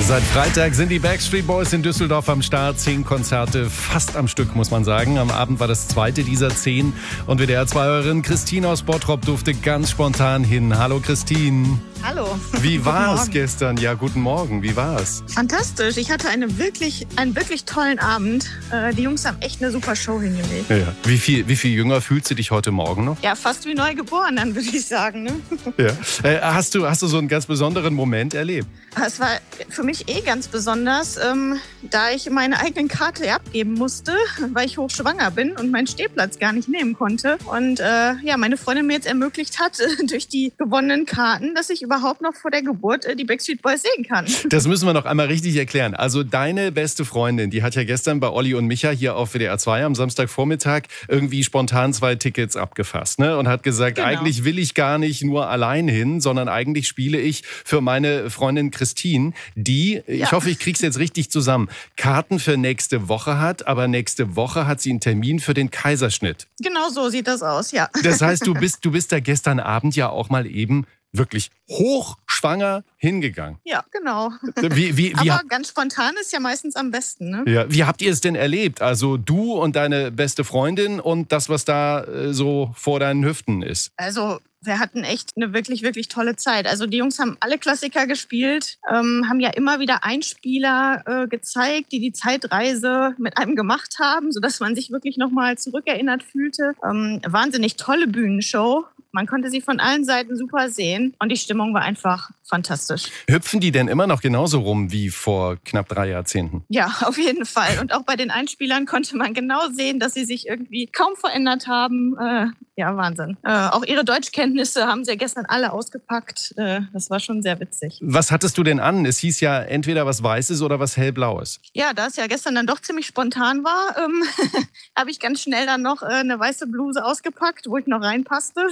Seit Freitag sind die Backstreet Boys in Düsseldorf am Start. 10 Konzerte, fast am Stück, muss man sagen. Am Abend war das zweite dieser 10. Und WDR-2-Hörerin Christine aus Bottrop durfte ganz spontan hin. Hallo Christine. Hallo. Wie war es gestern? Ja, guten Morgen. Wie war es? Fantastisch. Ich hatte einen wirklich tollen Abend. Die Jungs haben echt eine super Show hingelegt. Ja. Wie viel jünger fühlst du dich heute Morgen noch? Ja, fast wie neu geboren, dann würde ich sagen. Ne? Ja. Hast du so einen ganz besonderen Moment erlebt? Es war für mich ganz besonders, da ich meine eigenen Karte abgeben musste, weil ich hochschwanger bin und meinen Stehplatz gar nicht nehmen konnte. Und meine Freundin mir jetzt ermöglicht hat, durch die gewonnenen Karten, dass ich überhaupt noch vor der Geburt die Backstreet Boys sehen kann. Das müssen wir noch einmal richtig erklären. Also deine beste Freundin, die hat ja gestern bei Olli und Micha hier auf WDR 2 am Samstagvormittag irgendwie spontan 2 Tickets abgefasst, ne? Und hat gesagt, Genau. Eigentlich will ich gar nicht nur allein hin, sondern eigentlich spiele ich für meine Freundin Christine, die, ich hoffe, ich krieg's jetzt richtig zusammen, Karten für nächste Woche hat, aber nächste Woche hat sie einen Termin für den Kaiserschnitt. Genau so sieht das aus, ja. Das heißt, du bist da gestern Abend ja auch mal eben wirklich hochschwanger hingegangen. Ja, genau. Aber ganz spontan ist ja meistens am besten, ne? Ja, wie habt ihr es denn erlebt? Also du und deine beste Freundin und das, was da so vor deinen Hüften ist. Also wir hatten echt eine wirklich tolle Zeit. Also die Jungs haben alle Klassiker gespielt, haben ja immer wieder Einspieler gezeigt, die Zeitreise mit einem gemacht haben, sodass man sich wirklich nochmal zurückerinnert fühlte. Wahnsinnig tolle Bühnenshow. Man konnte sie von allen Seiten super sehen und die Stimmung war einfach fantastisch. Hüpfen die denn immer noch genauso rum wie vor knapp 3 Jahrzehnten? Ja, auf jeden Fall. Und auch bei den Einspielern konnte man genau sehen, dass sie sich irgendwie kaum verändert haben. Ja, Wahnsinn. Auch ihre Deutschkenntnisse haben sie ja gestern alle ausgepackt. Das war schon sehr witzig. Was hattest du denn an? Es hieß ja entweder was Weißes oder was Hellblaues. Ja, da es ja gestern dann doch ziemlich spontan war, habe ich ganz schnell dann noch eine weiße Bluse ausgepackt, wo ich noch reinpasste.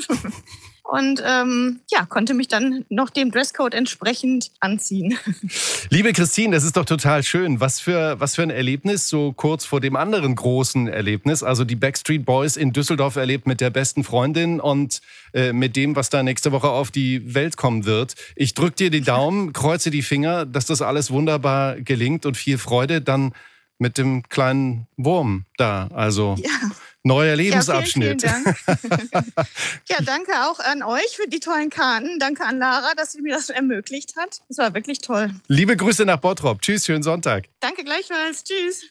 Und konnte mich dann noch dem Dresscode entsprechend anziehen. Liebe Christine, das ist doch total schön. Was für ein Erlebnis, so kurz vor dem anderen großen Erlebnis. Also die Backstreet Boys in Düsseldorf erlebt mit der besten Freundin und mit dem, was da nächste Woche auf die Welt kommen wird. Ich drücke dir die Daumen, kreuze die Finger, dass das alles wunderbar gelingt und viel Freude dann mit dem kleinen Wurm da. Also neuer Lebensabschnitt. Ja, vielen Dank. Ja, danke auch an euch für die tollen Karten. Danke an Lara, dass sie mir das ermöglicht hat. Das war wirklich toll. Liebe Grüße nach Bottrop. Tschüss, schönen Sonntag. Danke gleichfalls. Tschüss.